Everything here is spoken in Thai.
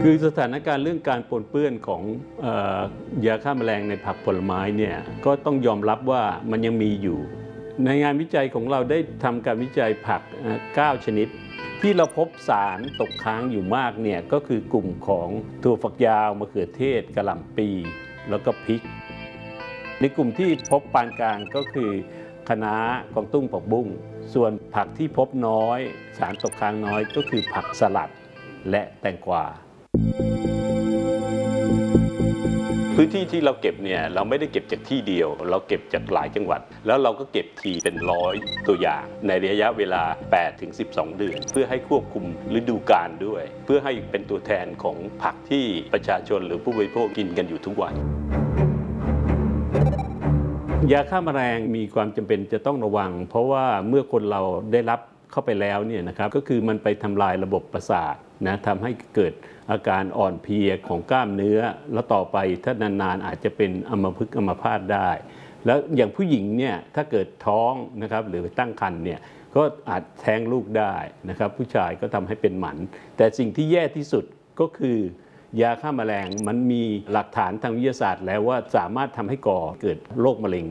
คือสถานการณ์เรื่องการปนเปื้อนของยาฆ่าแมลงในผักผลไม้เนี่ยก็ต้องยอมรับว่ามันยังมีอยู่ในงานวิจัยของเราได้ทำการวิจัยผัก9 ชนิดที่เราพบสารตกค้างอยู่มากเนี่ยก็คือกลุ่มของถั่วฝักยาวมะเขือเทศกะหล่ำปีแล้วก็พริกในกลุ่มที่พบปานกลางก็คือคะน้ากวางตุ้งผักบุ้งส่วนผักที่พบน้อยสารตกค้างน้อยก็คือผักสลัดและแตงกวาพื้นที่ที่เราเก็บเนี่ยเราไม่ได้เก็บจากที่เดียวเราเก็บจากหลายจังหวัดแล้วเราก็เก็บทีเป็น100 ตัวอย่างในระยะเวลา 8-12 เดือนเพื่อให้ควบคุมฤดูกาลด้วยเพื่อให้เป็นตัวแทนของผักที่ประชาชนหรือผู้บริโภคกินกันอยู่ทุกวันยาฆ่าแมลงมีความจำเป็นจะต้องระวังเพราะว่าเมื่อคนเราได้รับเข้าไปแล้วเนี่ยนะครับก็คือมันไปทำลายระบบประสาทนะทำให้เกิดอาการอ่อนเพลียของกล้ามเนื้อแล้วต่อไปถ้านานๆอาจจะเป็นอัมพฤกษ์อัมพาตได้แล้วอย่างผู้หญิงเนี่ยถ้าเกิดท้องนะครับหรือตั้งครรภ์เนี่ยก็อาจแท้งลูกได้นะครับผู้ชายก็ทำให้เป็นหมันแต่สิ่งที่แย่ที่สุดก็คือยาฆ่าแมลงมันมีหลักฐานทางวิทยาศาสตร์แล้วว่าสามารถทำให้ก่อเกิดโรคมะเร็ง